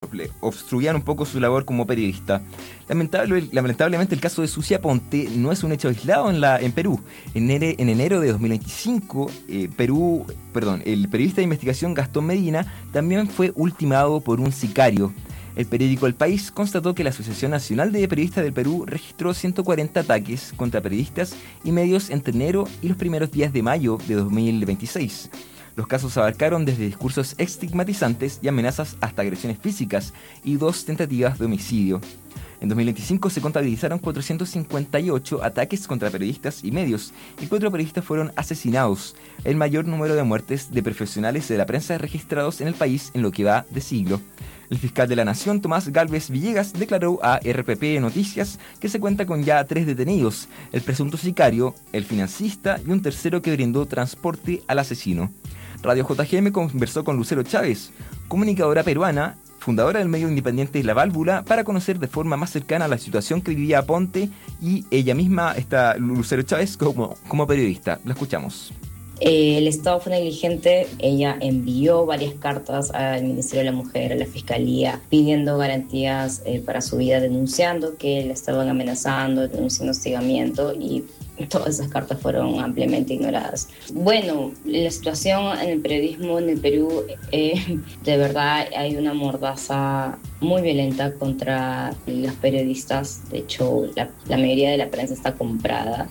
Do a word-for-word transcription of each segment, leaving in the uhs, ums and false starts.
obstruían un poco su labor como periodista. Lamentable, lamentablemente el caso de Sucia Ponte no es un hecho aislado en, la, en Perú. En, ere, en enero de dos mil veinticinco, eh, Perú, perdón, el periodista de investigación Gastón Medina también fue ultimado por un sicario. El periódico El País constató que la Asociación Nacional de Periodistas del Perú registró ciento cuarenta ataques contra periodistas y medios entre enero y los primeros días de mayo de dos mil veintiséis. Los casos abarcaron desde discursos estigmatizantes y amenazas hasta agresiones físicas y dos tentativas de homicidio. En dos mil veinticinco se contabilizaron cuatrocientos cincuenta y ocho ataques contra periodistas y medios, y cuatro periodistas fueron asesinados, el mayor número de muertes de profesionales de la prensa registrados en el país en lo que va de siglo. El fiscal de la Nación, Tomás Gálvez Villegas, declaró a R P P Noticias que se cuenta con ya tres detenidos, el presunto sicario, el financista y un tercero que brindó transporte al asesino. Radio J G M conversó con Lucero Chávez, comunicadora peruana, fundadora del medio independiente La Válvula, para conocer de forma más cercana la situación que vivía Ponte y ella misma, esta Lucero Chávez, como, como periodista. La escuchamos. Eh, el Estado fue negligente. Ella envió varias cartas al Ministerio de la Mujer, a la Fiscalía, pidiendo garantías eh, para su vida, denunciando que la estaban amenazando, denunciando hostigamiento, y todas esas cartas fueron ampliamente ignoradas. Bueno, la situación en el periodismo en el Perú, eh, de verdad hay una mordaza muy violenta contra los periodistas. De hecho, la, la mayoría de la prensa está comprada.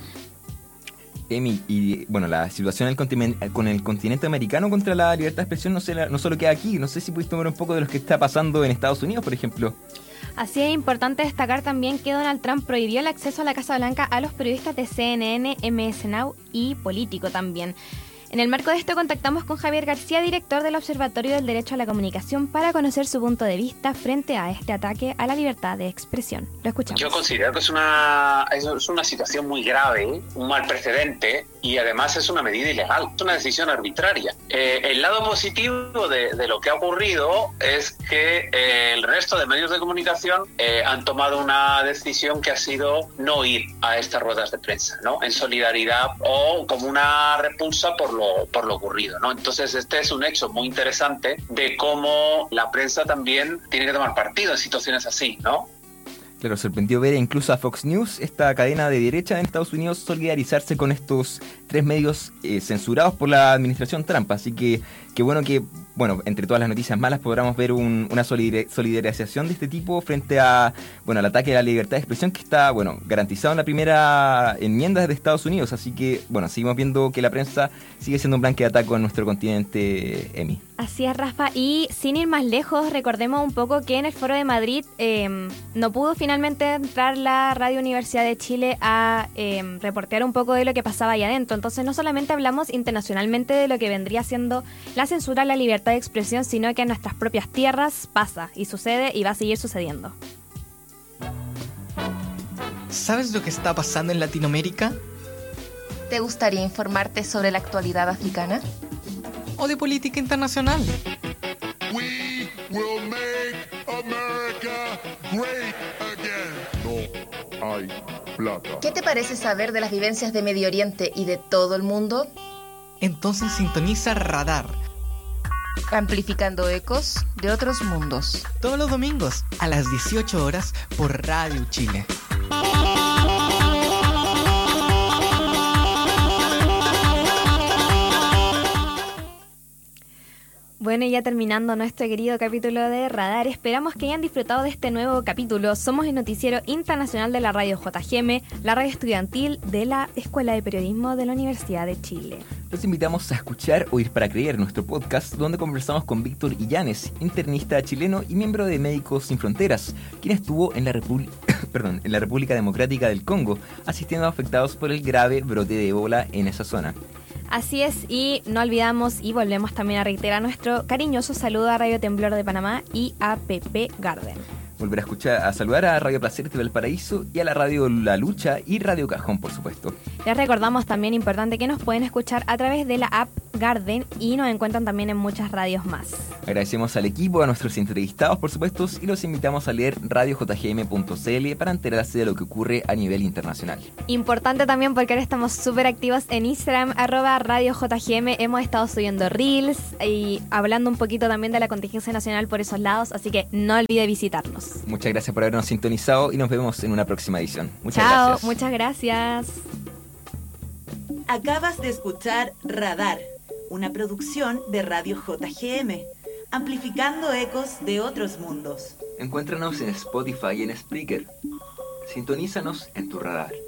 Emi, y bueno, la situación con el continente americano contra la libertad de expresión no, se la, no solo queda aquí. No sé si pudiste ver un poco de lo que está pasando en Estados Unidos, por ejemplo. Así es importante destacar también que Donald Trump prohibió el acceso a la Casa Blanca a los periodistas de C N N, M S Now y Político también. En el marco de esto contactamos con Javier García, director del Observatorio del Derecho a la Comunicación, para conocer su punto de vista frente a este ataque a la libertad de expresión. Lo escuchamos. Yo considero que es una, es una situación muy grave, un mal precedente, y además es una medida ilegal, es una decisión arbitraria. Eh, el lado positivo de, de lo que ha ocurrido es que eh, el resto de medios de comunicación eh, han tomado una decisión que ha sido no ir a estas ruedas de prensa, ¿no? En solidaridad o como una repulsa por lo, por lo ocurrido, ¿no? Entonces este es un hecho muy interesante de cómo la prensa también tiene que tomar partido en situaciones así, ¿no? Claro, sorprendió ver incluso a Fox News, esta cadena de derecha en Estados Unidos, solidarizarse con estos tres medios eh, censurados por la administración Trump. Así que qué bueno que, bueno, entre todas las noticias malas podamos ver un, una solidarización de este tipo frente a, bueno, al ataque a la libertad de expresión que está, bueno, garantizado en la primera enmienda de Estados Unidos. Así que, bueno, seguimos viendo que la prensa sigue siendo un blanco de ataque en nuestro continente, Emi. Así es, Rafa. Y sin ir más lejos, recordemos un poco que en el Foro de Madrid eh, no pudo finalmente entrar la Radio Universidad de Chile a eh, reportear un poco de lo que pasaba ahí adentro. Entonces no solamente hablamos internacionalmente de lo que vendría siendo la censura a la libertad de expresión, sino que en nuestras propias tierras pasa y sucede y va a seguir sucediendo. ¿Sabes lo que está pasando en Latinoamérica? ¿Te gustaría informarte sobre la actualidad africana? ¿O de política internacional? We will make America great again. No hay plata. ¿Qué te parece saber de las vivencias de Medio Oriente y de todo el mundo? Entonces sintoniza Radar, amplificando ecos de otros mundos. Todos los domingos a las dieciocho horas por Radio Chile. Bueno, y ya terminando nuestro querido capítulo de Radar, esperamos que hayan disfrutado de este nuevo capítulo. Somos el noticiero internacional de la radio J G M, la radio estudiantil de la Escuela de Periodismo de la Universidad de Chile. Los invitamos a escuchar Oír para Creer, nuestro podcast, donde conversamos con Víctor Illanes, internista chileno y miembro de Médicos Sin Fronteras, quien estuvo en la, República, perdón, en la República Democrática del Congo, asistiendo a afectados por el grave brote de ébola en esa zona. Así es, y no olvidamos y volvemos también a reiterar nuestro cariñoso saludo a Radio Temblor de Panamá y a Pepe Garden. Volver a escuchar, a saludar a Radio Placer de Valparaíso y a la Radio La Lucha y Radio Cajón, por supuesto. Les recordamos también importante que nos pueden escuchar a través de la app Garden y nos encuentran también en muchas radios más. Agradecemos al equipo, a nuestros entrevistados, por supuesto, y los invitamos a leer radio j g m punto c l para enterarse de lo que ocurre a nivel internacional. Importante también porque ahora estamos súper activos en Instagram, arroba Radio J G M. Hemos estado subiendo reels y hablando un poquito también de la contingencia nacional por esos lados, así que no olvide visitarnos. Muchas gracias por habernos sintonizado y nos vemos en una próxima edición. Muchas Chao, gracias. muchas gracias. Acabas de escuchar Radar, una producción de Radio J G M, amplificando ecos de otros mundos. Encuéntranos en Spotify y en Spreaker. Sintonízanos en tu radar.